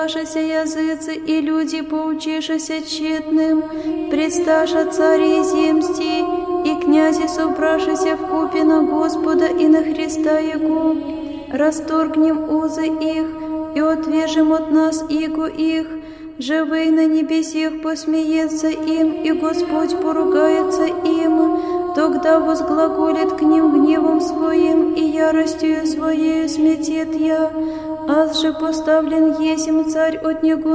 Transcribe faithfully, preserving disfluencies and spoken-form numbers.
Предсташася языцы и люди, поучишися тщетным, предсташа цари земсти, и князи собрашися вкупе на Господа и на Христа Его, расторгнем узы их и отвяжем от нас иго их, живый на небесех посмеется им, и Господь поругается им, тогда возглаголит к ним гневом своим, и яростью своею сметет я, аз же поставлен есмь царь от него.